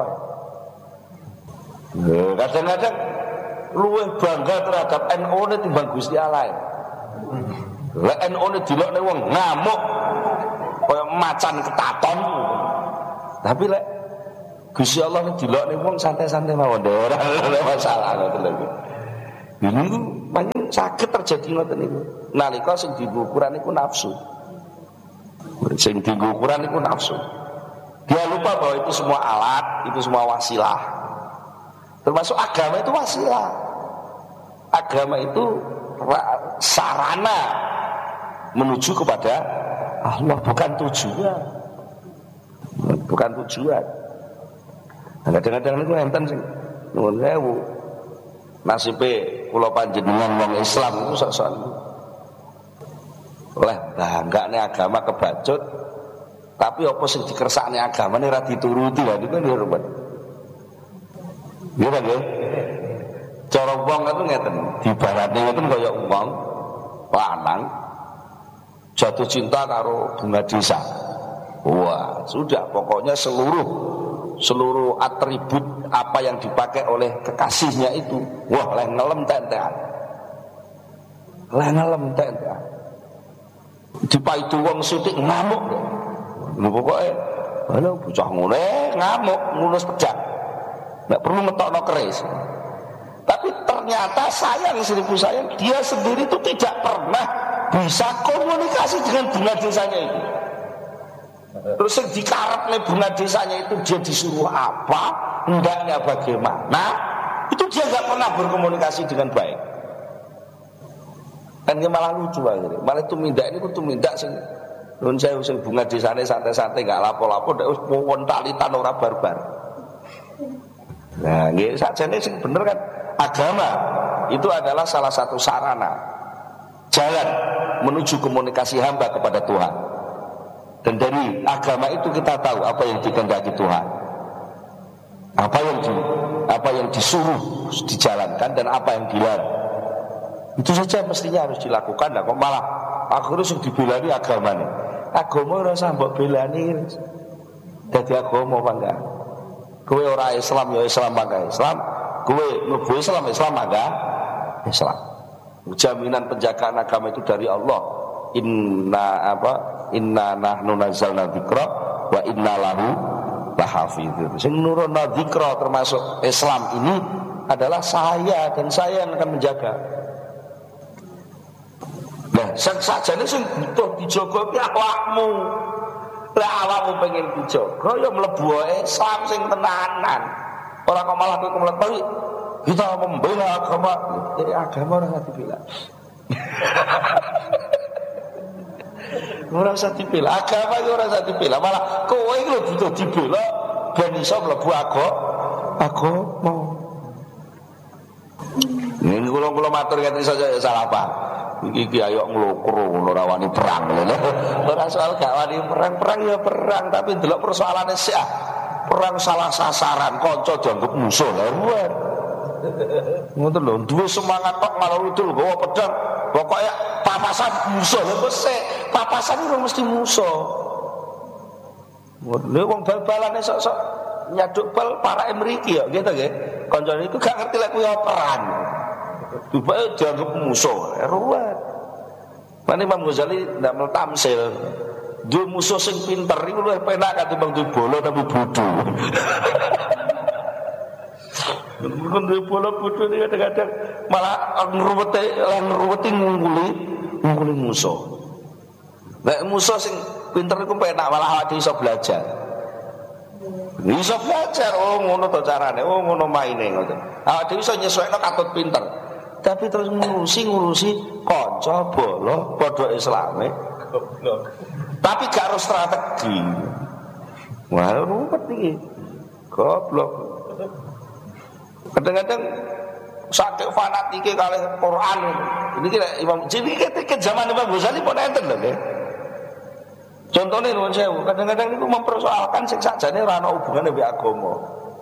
Speaker 3: Kadang-kadang luwih bangga terhadap NU ne timbang Gusti Allah. Lek NU ne dilokne wong ngamuk kaya macan ketaton. Tapi lek Gusti Allah ne dilokne wong santai-santai mawon ora masalah ngoten lho. Ini pancen saged terjadi ngoten niku. Nalika sing dienggo ukuran iku nafsu. Sing dienggo ukuran iku nafsu. Dia lupa bahwa itu semua alat, itu semua wasilah. Termasuk agama itu wasilah. Agama itu sarana menuju kepada Allah, bukan tujuan. Bukan tujuan. Kadang-kadang niku enten sing nuwun sewu. Nasibe kula panjenengan wong Islam iku sok-sok oleh banggane agama kebacut, tapi apa sing dikersakne agamane ora dituruti lha niku lho ruwet. Nggih ta nggih? Cara wong itu ngeten, dibarate ngoten kaya wong lanang jatuh cinta karo bunga desa. Wah, sudah pokoknya seluruh atribut apa yang dipakai oleh kekasihnya itu, wah leh ngelem tentean. Leh ngelem tentean. Dipaitu wong sithik ngamuk. Lho pokoke lho bocah ngene ngamuk ngulus pedang. Enggak perlu ngetokno keris. Tapi ternyata sayang seribu sayang, dia sendiri itu tidak pernah bisa komunikasi dengan bunga desanya itu. Terus yang dikarepne bunga desanya itu dia disuruh apa, hendaknya bagaimana, itu dia nggak pernah berkomunikasi dengan baik. Kan malah lucu akhirnya. Malah tumindak ini tumindak sing nun saya sing bunga desane santai-santai nggak lapo-lapo, ndak wis wontal-talitan ora barbar. Nah, nggih sakjane sing bener kan agama itu adalah salah satu sarana jalan menuju komunikasi hamba kepada Tuhan. Dan dari agama itu kita tahu apa yang dikehendaki Tuhan, apa yang disuruh dijalankan dan apa yang dilarang. Itu saja mestinya harus dilakukan. Nah, kok malah akhirnya sing dibelani agama nih. Agama ora usah mbok belani. Dadi agama apa enggak? Kowe ora Islam ya Islam mangga Islam. Kowe mlebu Islam mangga Islam. Jaminan penjagaan agama itu dari Allah. Inna nahnu nazzalna dzikra wa inna lahu lahafizun. Sing nurunna dzikra termasuk Islam ini adalah saya, dan saya yang akan menjaga. Nah, sajane sing butuh dijaga ki awakmu. Lah awakmu pengen dijaga ya mlebu Islam sing tenanan. Ora kok malah kowe mlebu kita membela agama. Jadi agama ora dibela. Ora usah dibela, agama iki ora usah dibela, malah kowe iki lho butuh dibela ben iso mlebu agama. Ning kula matur ngeten saja salah apa. Iki ayo nglokur ngono ora wani perang lho. Ora soal gak wani perang ya perang, tapi delok persoalane sih perang salah sasaran, kanca dianggap musuh lha ruwet. Ngoten lho, duwe semangat tok malah udul gawa pedang. Pokoknya papasan musuh lho mesti papasan itu mesti musuh. Lha wong bal-balane sok-sok nyaduk bal para mriki ya gitu nggih. Kancane itu gak ngerti lek kuwi peran. Tiba dianggap musuh, ruwet. Lan Imam Ghazali ndak mel tamsil. Duwe musuh sing pinter iku luwih penak katimbang duwe bola tapi bodho. Mungkin duwe bola bodho iki kadang-kadang malah ngruweti ngungkuli musuh. Nek musuh sing pinter iku penak malah awake iso belajar. Iso belajar, oh ngono to carane, oh ngono maine ngoten. Awake iso nyesuaikno katut pinter. Tapi terus ngurusi kanca bola padha Islame goblok. Tapi gak harus strategi. Wah, ruwet iki. Goblok. Kadang-kadang saking fanatike kalih Quran. Ini kira Imam jadi ketika zaman Imam Ghazali pun enten lho nggih. Contohnya nuwun sewu, kadang-kadang niku mempersoalkan sing sakjane ora ana hubungane mbek agama.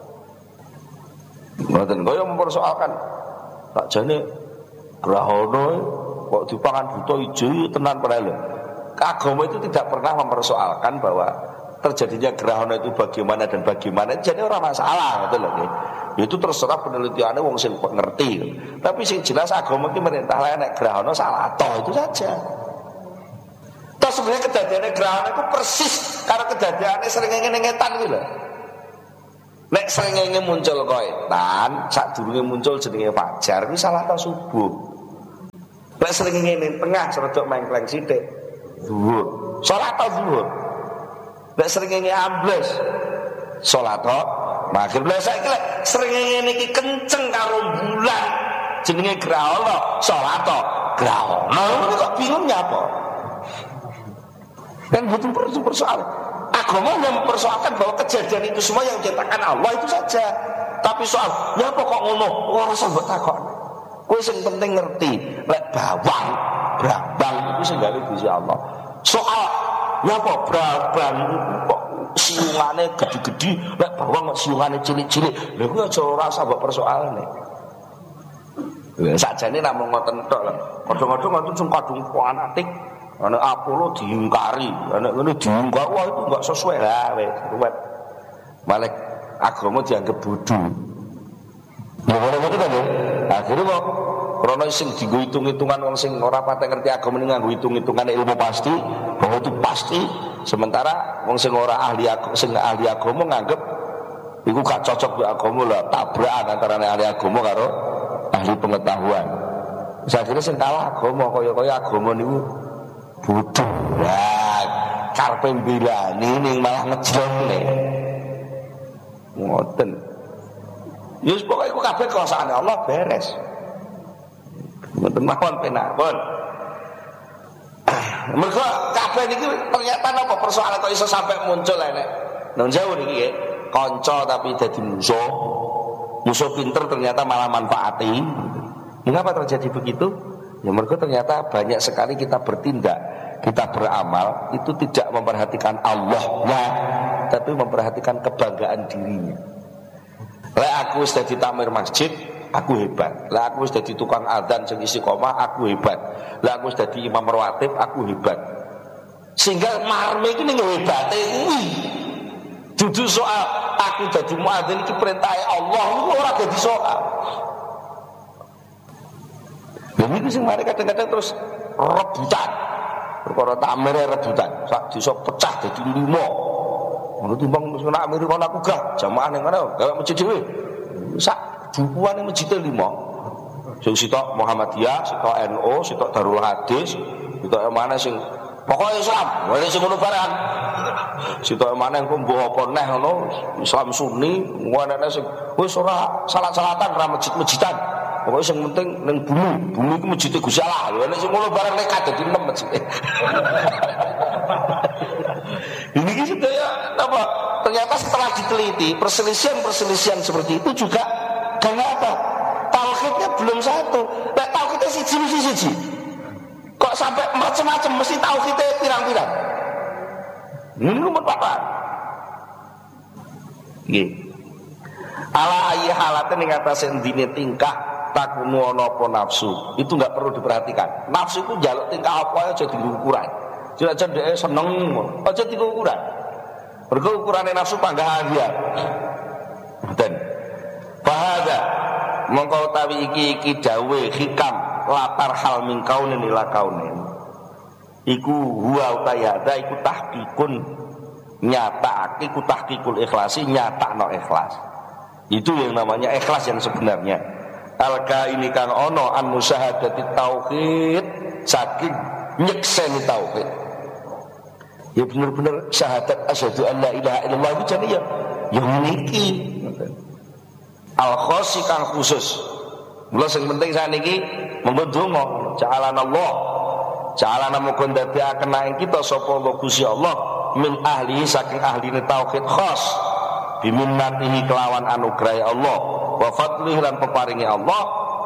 Speaker 3: Mboten kaya mempersoalkan sakjane grahana kok dipangan buta ijo tenan padahal. Agama itu tidak pernah mempersoalkan bahwa terjadinya gerhana itu bagaimana dan bagaimana, jadi orang masalah gitu loh. Itu terserah penelitiannya wong sing ngerti. Tapi sing jelas agama iki merintah nek gerhana salah toh itu saja. Toh sebenarnya kejadiannya gerhana itu persis karo kejadiannya srengenge ngetan gitu loh. Nek srengenge muncul koetan, sadurunge muncul jenenge fajar kuwi salah toh subuh. Nek srengenge ning tengah serodok mengkleng sithik zuhur. Salat toh zuhur. Nek srengenge ambles salat maghrib. Lah saiki lek srengenge niki kenceng karo bulan jenenge grahana salat grahana. Kok bingung nyapa? Kan butuh persoalan. Agama yang mempersoalkan bahwa kejadian itu semua yang diciptakan Allah itu saja. Tapi soal nyapa kok ngono? Ora usah mbok takon. Kowe sing penting ngerti lek bawang brambang itu sing gawe Gusti Allah. Soal nyapa brambang kok siungane gede-gede, lek bawang kok siungane cilik-cilik. Lha kuwi aja ora usah mbok persoalane. Lha sakjane namung ngoten tok lho. Kadang-kadang ngoten sing kadung fanatik, ana Apollo diingkari, ana ngene diingkar, wah itu enggak sesuai lah wis. Malah agama dianggap bodoh. Ya ngono-ngono to lho. Akhire kok krana sing dienggo hitung-hitungan wong sing ora patek ngerti agama ning nganggo hitung-hitungan ilmu pasti, bahwa itu pasti. Sementara wong sing ora ahli agama nganggep iku gak cocok mbek agama lah, tabrakan antara ahli agama karo ahli pengetahuan. Sakjane sing kalah agama kaya-kaya agama niku bodoh. Lah karepe mbelani ning malah ngejlone. Ngoten. Ya wis pokoke iku kabeh kuasaane Allah beres. Mboten mawon penak pun. Mergo kabeh niki ternyata napa persoalan kok iso sampai muncul nek. Nun jauh niki nggih, kanca tapi dadi musuh. Musuh pinter ternyata malah manfaati. Mengapa terjadi begitu? Ya mergo ternyata banyak sekali kita bertindak, kita beramal itu tidak memperhatikan Allahnya, tapi memperhatikan kebanggaan dirinya. Lek aku wis dadi takmir masjid, aku hebat. Lah aku wis dadi tukang adzan sing istiqomah, aku hebat. Lah aku wis dadi imam rawatib, aku hebat. Sehingga marme iki ning hebate kuwi. Dudu soal aku dadi muadzin iki perintahe Allah, niku ora dadi soal. Lha niku sing mari kadang-kadang terus rebutan. Perkara takmire rebutan. Sak desa pecah dadi 5. Ngono timbang wis kena amiri kono aku gak jamaah ning kono gawe masjid dhewe. Sak dukuan ning masjid 5. Sing sitok Muhammadiyah, sitok NU, sitok Darul Hadis, sitok mana sing pokoke Islam, wis sing ngono barang. Sitok mana engko mbok apa neh ngono, Islam Sunni, ngono sing wis ora salat-salatan, ora masjid-masjidan. Pokoke sing penting ning bumi iku masjid Gusti Allah. Lha nek sing ngono barang nekat dadi 6 masjid. Ini gitu ya, apa? Ternyata setelah diteliti perselisihan seperti itu juga karena apa? Tauhidnya belum satu. Nah, tauhidnya siji. Kok sampai macam-macam mesti tauhidnya pirang-pirang. Ini nomor apa? Nggih. Ala ayi halatin ing atase dine tingkah takunu ana apa nafsu. Itu enggak perlu diperhatikan. Nafsu itu njaluk tingkah apa aja diukuran. Tidak cendek seneng, aja tiga ukuran. Mergo ukurane nafsu panggahan dia. Dan bahada mongko tawi iki dawe hikam latar hal min kaunin ila kaunin. Iku huwa utayada iku tahqiqun nyata, iku tahqiqul ikhlasi nyatakno ikhlas. Itu yang namanya ikhlas yang sebenarnya. Alka ini kang ono an musyahadati tauhid saking nyekseni tauhid. Ya benar-benar syahadat asyhadu an la ilaha illallah itu jane ya yang niki. Al khosi kang khusus. Mula sing penting saniki monggo donga, ja'alanallah. Ja'alana muga ndadekaken ing kita sapa Gusti Allah min ahli saking ahline tauhid khos. Biminnatihi kelawan anugerah Allah wa fadlihi lan peparingi Allah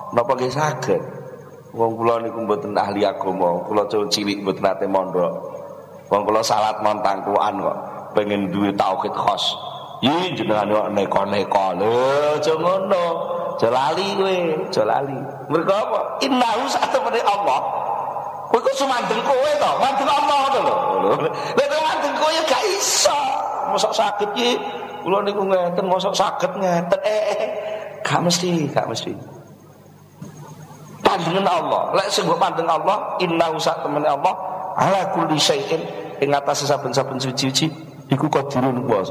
Speaker 3: Napa nggih saged? Wong kula niku mboten ahli agama, kula cilik mboten nate mondok. Wong kula salat montang kuan kok pengen duwe tauhid khos. Ih jenengane kok neko-neko. Lho, aja ngono. Aja lali kowe, aja lali. Mergo apa? Innahu satamene Allah. Kowe kok sumandeng kowe to, mandeng Allah to lho. Lha kok mandeng kowe ya gak iso. Mosok saged iki kula niku ngeten, mosok saged ngeten. Gak mesti. Panjenengan Allah. Lek sing mbok pandeng Allah, innahu satamene Allah ala kulli syai'in ing atase saben-saben suci-suci iku qadirun kuwasa.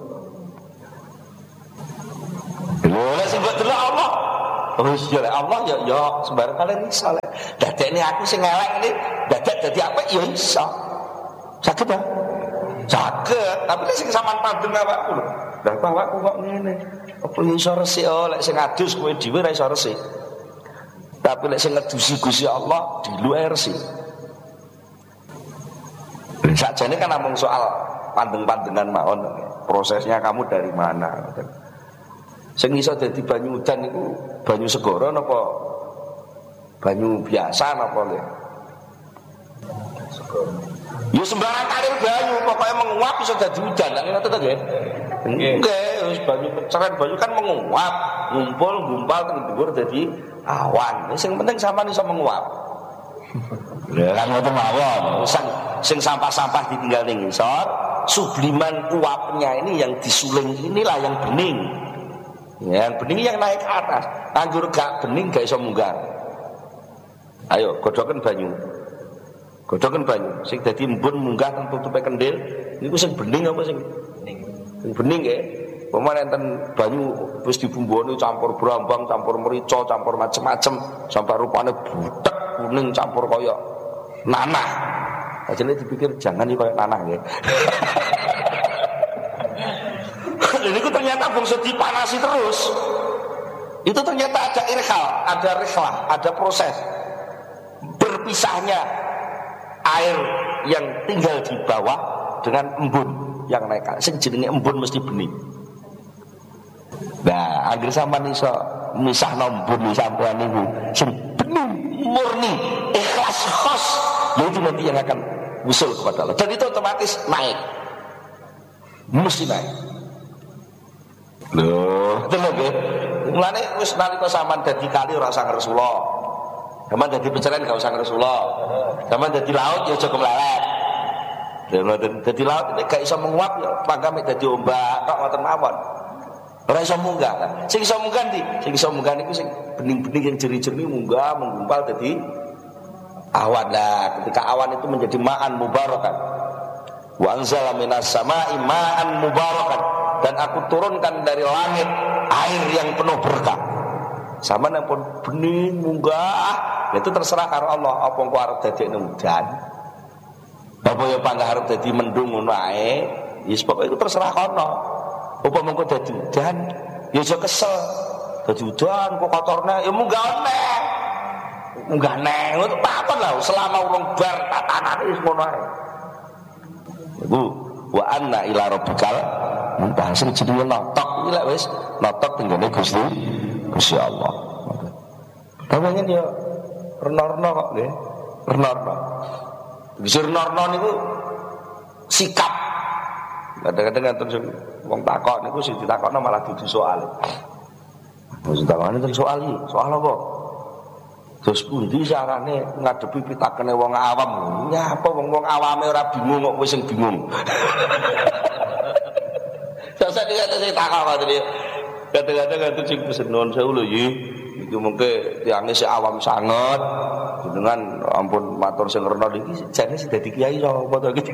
Speaker 3: Lha sing mbok delok Allah. Oh iya Allah ya sembarang kalian iso lek. Dadekne aku sing elek iki, dadak dadi apik ya iso. Saged ta? Saged, tapi sing sampean pandeng awakku lho. Lah awakku kok ngene. Apa iso resik lek sing adus kowe dhewe ra iso resik. Tapi lek sing ngedusi Gusti Allah diluwe resik. Sakjane kan namung soal pandeng-pandengan mawon. Prosesnya kamu dari mana? Sing iso dadi banyu udan niku banyu segara napa banyu biasa napa nggih? Segara. Ya sembarang kalir banyu pokoknya menguap iso dadi udan. Nek ngoten to nggih? Nggih, wis banyu peceren banyu kan menguap, ngumpul, gumpal teng dhuwur dadi awan. Sing penting sampean iso menguap. Ya kan ngoten mawon. Sing sampah-sampah ditinggal ning ngisor, subliman uapnya ini yang disuling inilah yang bening. Yang bening yang naik ke atas. Anggur gak bening gak iso munggah. Ayo godhoken banyu. Godhoken banyu. Sing dadi embun munggah teng tutupe kendhil niku sing bening apa sing bening? Sing bening nggih. Pemane enten banyu wis dibumboni campur brambang, campur merica, campur macem-macem sampai rupane butek kuning campur kaya nanah. Ajane dipikir jangan iki kaya nanah nggih. Ini ternyata bungsu dipanasi terus. Itu ternyata ada irhal, ada rihlah, ada proses berpisahnya air yang tinggal di bawah dengan embun yang naik. Sing jenenge embun mesti bening. Nah, anggere sampean iso misahno embun sampean niku sing bening, murni, ikhlas khos, itu nanti yang akan usul kepada Allah. Dan itu otomatis naik. Mesti naik. Loh, betul nggih. Mulane wis nalika sampean dadi kali ora usah ngresula. Sampeyan dadi peceren gak usah ngresula. Sampeyan dadi laut ya aja kemlelet. Dadi laut nek gak iso menguap ya pangkame dadi ombak tok ngoten mawon. Ora iso munggah kan. Sing iso munggah ndi? Sing iso munggah niku sing bening-bening yang jernih-jernih munggah menggumpal dadi awan. Lah, ketika awan itu menjadi ma'an mubarakan. Wa anzala minas sama'i ma'an mubarakan. Dan aku turunkan dari langit air yang penuh berkah. Sama pun bening munggah, itu terserah karo Allah. Apa engko arep dadekne udan? Apa ya panggah arep dadi mendung ngono ae? Wis pokoke itu terserah kono. Apa mengko dadi udan? Ya aja kesel. Dadi udan kok kotorne ya munggah neh. Munggah neh ngono takon lah selama urung bar tatanane wis ngono ae. Iku wa anna ila rabbikal muntaha sing jenenge notok iki lek wis notok tenggene Gusti Allah. Namanya dia rena-rena kok nggih. Rena-rena. Rena-rena niku sikap. Kadang-kadang ngaten sing wong takok niku sing ditakokno malah dudu soal. Wis takokane terus soal iki. Soal apa? Terus pundi carane ngadepi pitakene wong awam? Nyapa wong awame ora bingung kok kowe sing bingung. Sasa dia kata saya takak tadi. Kata-kata kata sing pesen non sewu lho iki. Iki mengke tiange sik awam sanget. Jenengan ampun matur sing rena iki jane sing dadi kiai sapa to iki.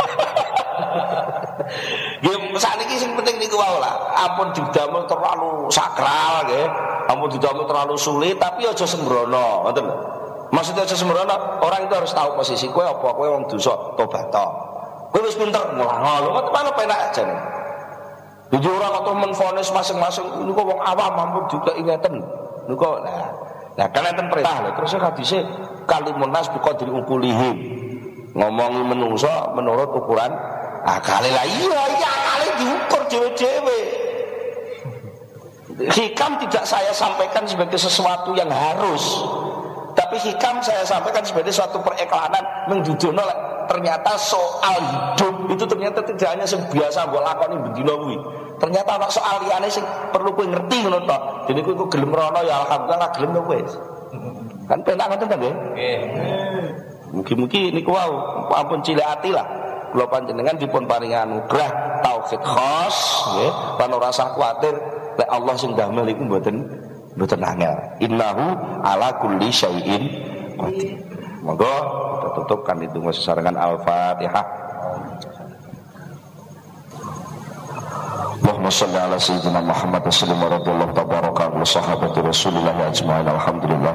Speaker 3: Nggih sakniki sing penting niku wae lah. Ampun didamel terlalu sakral nggih. Ampun didamel terlalu sulit tapi aja sembrono, ngoten lho. Maksudnya aja sembrono, orang itu harus tahu posisi kowe apa, kowe wong dosa, tobat to. Kowe wis pinter mulang lho, ngoten penak aja nih. Jadi orang atau menfonis masing-masing ini kok wong awam ampun juga ingatan niku nah kan enten perintah lho terus hadise kalimun nas biqadri uqulihim ngomongi menungso menurut ukuran akale lah iya akale diukur dhewe-dhewe hikam tidak saya sampaikan sebagai sesuatu yang harus, tapi hikam saya sampaikan sebagai suatu periklanan menjujono ternyata soal hidup itu ternyata tidak hanya biasa mbok lakoni bendina kuwi. Ternyata ana soal liyane sing perlu kowe ngerti ngono to. Dene kowe gelem rono ya alhamdulillah, gelem ya wis. Kan penak ngoten to nggih? Nggih. Mugi-mugi niku wau ampun cilik ati lah. Kula panjenengan dipun paringi anugrah taufik khos nggih, lan ora usah kuwatir lek Allah sing damel iku mboten angel. Innahu ala kulli syai'in qadir. Monggo kita tutupkan itu sesarengan Al-Fatihah. Allahumma shalli ala sayyidina Muhammad wa sallim wa radhiyallahu tabaraka wa sahabati Rasulillah ajma'in. Alhamdulillah.